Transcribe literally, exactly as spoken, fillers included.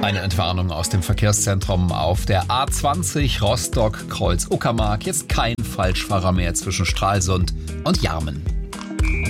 Eine Entwarnung aus dem Verkehrszentrum auf der A zwanzig Rostock-Kreuz Uckermark. Jetzt kein Falschfahrer mehr zwischen Stralsund und Jarmen.